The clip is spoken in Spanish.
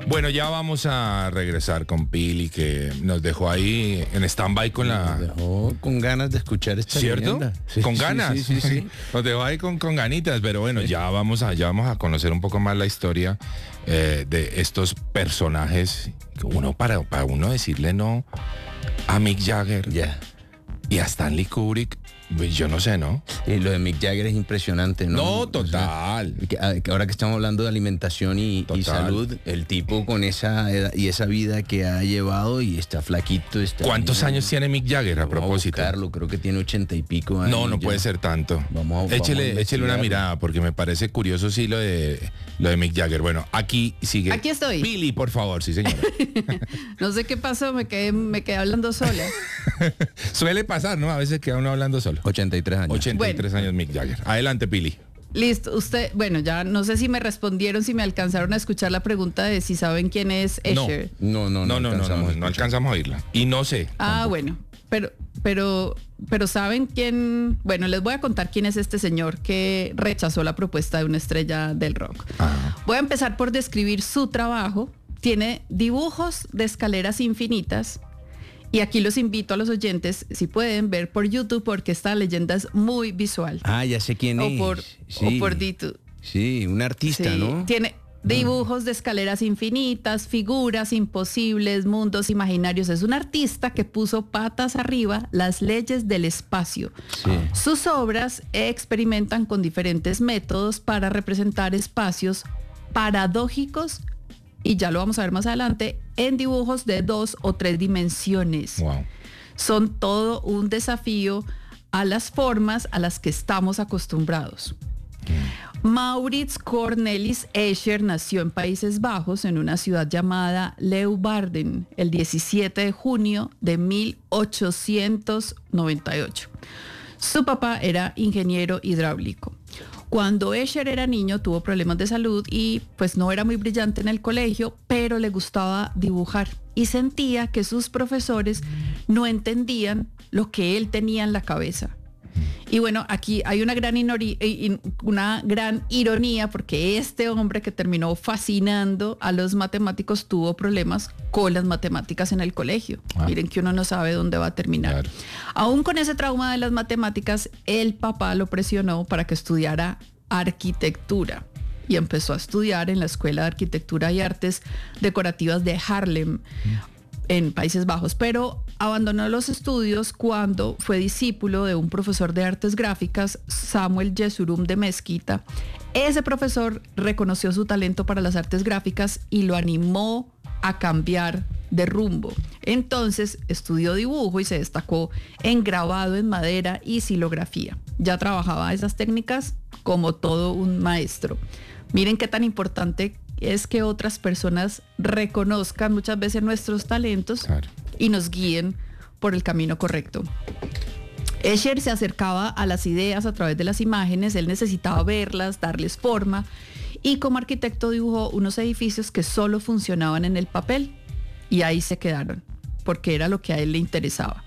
Bueno, ya vamos a regresar con Pili, que nos dejó ahí en stand-by con Nos dejó con ganas de escuchar esta ¿cierto? leyenda. Sí, Con ganas. Sí. Nos dejó ahí con ganitas, pero bueno, ya vamos a conocer un poco más la historia de estos personajes. Para uno decirle no a Mick Jagger y a Stanley Kubrick, pues yo no sé, ¿no? Y lo de Mick Jagger es impresionante, ¿no? No, total. O sea, que ahora que estamos hablando de alimentación y salud, el tipo con esa edad y esa vida que ha llevado y está flaquito. ¿Cuántos años tiene Mick Jagger a propósito? Vamos a buscarlo, creo que tiene 80 y pico años. No puede ser tanto. Échele una mirada, porque me parece curioso sí lo de Mick Jagger. Bueno, aquí sigue. Aquí estoy. Pili, por favor, sí señora. No sé qué pasó, me quedé hablando sola. Suele pasar, ¿no? A veces queda uno hablando solo. 83 años. 83 años Mick Jagger. Adelante, Pili. Listo, usted, bueno, ya no sé si me respondieron, si me alcanzaron a escuchar la pregunta de si saben quién es Escher. No alcanzamos a oírla. Y no sé. Bueno, pero saben quién, bueno, les voy a contar quién es este señor que rechazó la propuesta de una estrella del rock. Voy a empezar por describir su trabajo. Tiene dibujos de escaleras infinitas. Y aquí los invito a los oyentes, si pueden ver por YouTube, porque esta leyenda es muy visual. Ya sé quién es. O por YouTube. Sí, un artista, sí, ¿no? Tiene dibujos de escaleras infinitas, figuras imposibles, mundos imaginarios. Es un artista que puso patas arriba las leyes del espacio. Sí. Sus obras experimentan con diferentes métodos para representar espacios paradójicos, y ya lo vamos a ver más adelante, en dibujos de 2 o 3 dimensiones. Wow. Son todo un desafío a las formas a las que estamos acostumbrados. Maurits Cornelis Escher nació en Países Bajos, en una ciudad llamada Leeuwarden, el 17 de junio de 1898. Su papá era ingeniero hidráulico. Cuando Escher era niño tuvo problemas de salud y pues no era muy brillante en el colegio, pero le gustaba dibujar y sentía que sus profesores no entendían lo que él tenía en la cabeza. Y bueno, aquí hay una gran ironía, porque este hombre que terminó fascinando a los matemáticos tuvo problemas con las matemáticas en el colegio. Miren que uno no sabe dónde va a terminar. Claro. Aún con ese trauma de las matemáticas, el papá lo presionó para que estudiara arquitectura y empezó a estudiar en la Escuela de Arquitectura y Artes Decorativas de Haarlem, en Países Bajos, pero abandonó los estudios cuando fue discípulo de un profesor de artes gráficas, Samuel Yesurum de Mezquita. Ese profesor reconoció su talento para las artes gráficas y lo animó a cambiar de rumbo. Entonces estudió dibujo y se destacó en grabado en madera y xilografía. Ya trabajaba esas técnicas como todo un maestro. Miren qué tan importante es que otras personas reconozcan muchas veces nuestros talentos, claro, y nos guíen por el camino correcto. Escher se acercaba a las ideas a través de las imágenes, él necesitaba verlas, darles forma, y como arquitecto dibujó unos edificios que solo funcionaban en el papel, y ahí se quedaron, porque era lo que a él le interesaba.